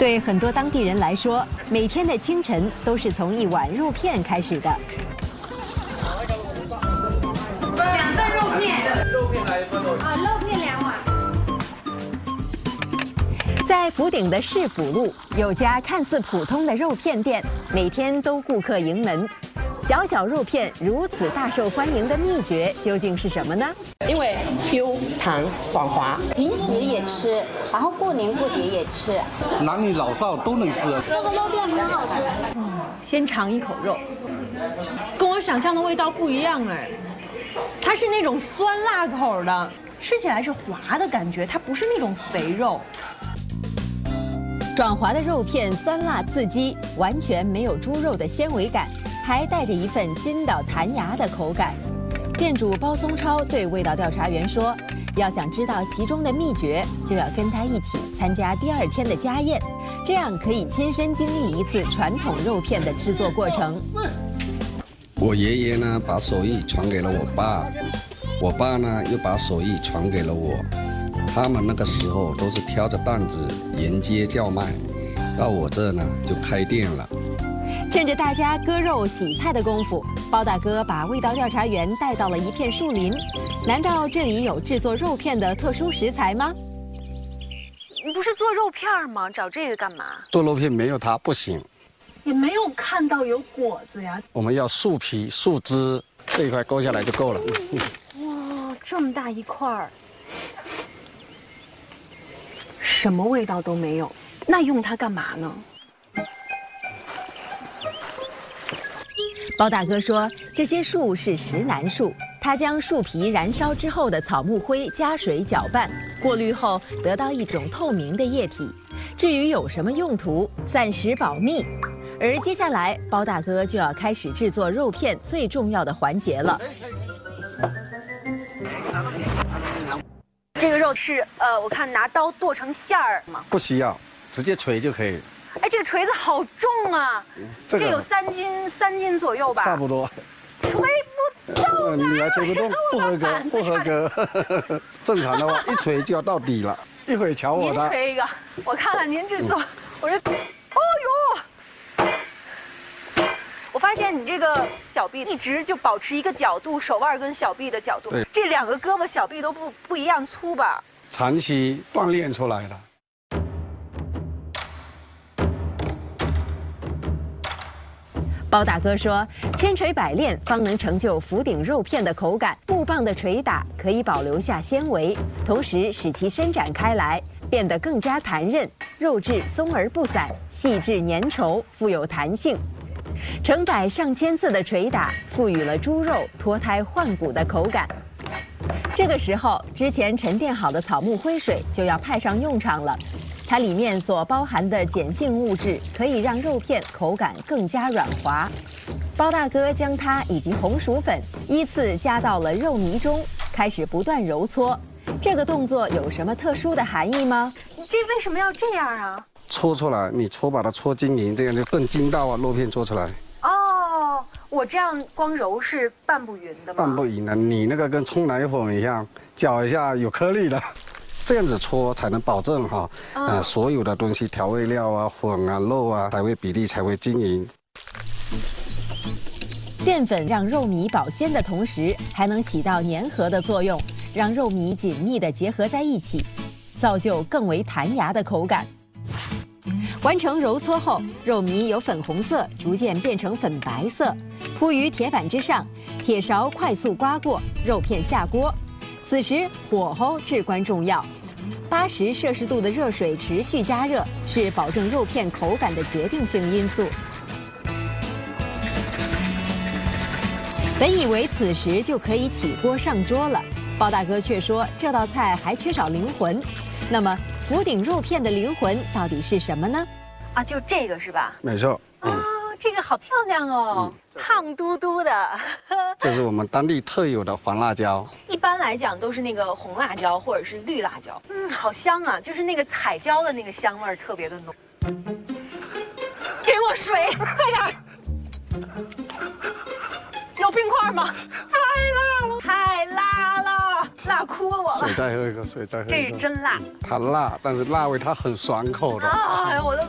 对很多当地人来说，每天的清晨都是从一碗肉片开始的。 2份肉片。肉片来1份肉。啊，肉片2碗。 在福鼎的市府路有家看似普通的肉片店，每天都顾客盈门。小小肉片如此大受欢迎的秘诀究竟是什么呢？ 因为 Q 弹爽滑， 平时也吃，然后过年过节也吃， 男女老少都能吃。 这个肉片很好吃。 先尝一口肉，跟我想象的味道不一样哎，它是那种酸辣口的，吃起来是滑的感觉，它不是那种肥肉。 爽滑的肉片酸辣刺激，完全没有猪肉的纤维感，还带着一份筋道弹牙的口感。店主包松超对味道调查员说：“要想知道其中的秘诀，就要跟他一起参加第2天的家宴，这样可以亲身经历一次传统肉片的制作过程。” 我爷爷呢，把手艺传给了我爸，我爸呢又把手艺传给了我。他们那个时候都是挑着担子沿街叫卖，到我这呢就开店了。 趁着大家割肉洗菜的功夫，包大哥把味道调查员带到了一片树林。难道这里有制作肉片的特殊食材吗？ 你不是做肉片吗？找这个干嘛？ 做肉片没有它不行。 也没有看到有果子呀。 我们要树皮、树枝，这一块勾下来就够了。 哇，这么大一块儿，什么味道都没有，那用它干嘛呢？ 包大哥说，这些树是石楠树，他将树皮燃烧之后的草木灰加水搅拌，过滤后得到一种透明的液体。至于有什么用途，暂时保密。而接下来，包大哥就要开始制作肉片最重要的环节了。 这个肉是我看拿刀剁成馅儿吗？ 不需要，直接锤就可以。 哎，这个锤子好重啊！这有3斤左右吧？ 差不多。 锤不动啊！ 你还锤不动，不合格，不合格。正常的话，一锤就要到底了。一会儿瞧我的。 您锤一个，我看看您这做。我这，哦呦！我发现你这个小臂一直就保持一个角度，手腕跟小臂的角度。 对。 这2个胳膊小臂都不一样粗吧？ 长期锻炼出来的。 包大哥说，千锤百炼方能成就福鼎肉片的口感。木棒的捶打可以保留下纤维，同时使其伸展开来，变得更加弹韧，肉质松而不散，细致粘稠，富有弹性。成百上千次的捶打，赋予了猪肉脱胎换骨的口感。这个时候，之前沉淀好的草木灰水就要派上用场了。它里面所包含的碱性物质可以让肉片口感更加软滑。包大哥将它以及红薯粉依次加到了肉糜中，开始不断揉搓。这个动作有什么特殊的含义吗？ 你这为什么要这样啊？ 搓出来，你把它搓均匀，这样就更筋道啊，肉片做出来。 哦，我这样光揉是拌不匀的吗？ 拌不匀的，你那个跟冲奶粉一样，搅一下有颗粒的。这样子搓才能保证所有的东西调味料啊、粉啊、肉啊，才会比例才会均匀。 淀粉让肉糜保鲜的同时，还能起到粘合的作用，让肉糜紧密地结合在一起，造就更为弹牙的口感。完成揉搓后，肉糜由粉红色逐渐变成粉白色，铺于铁板之上，铁勺快速刮过，肉片下锅。此时火候至关重要，80摄氏度的热水持续加热是保证肉片口感的决定性因素。本以为此时就可以起锅上桌了，包大哥却说这道菜还缺少灵魂。那么福鼎肉片的灵魂到底是什么呢？ 啊，就这个是吧？ 没错。 这个好漂亮哦，胖嘟嘟的。 这是我们当地特有的黄辣椒。 一般来讲都是那个红辣椒或者是绿辣椒。好香啊，就是那个彩椒的那个香味儿特别的浓。给我水，快点！有冰块吗？太辣了，太辣了，辣哭了我了。 水再喝一个，水再喝一个。 这是真辣。 它辣，但是辣味它很爽口的。 哎呀，我都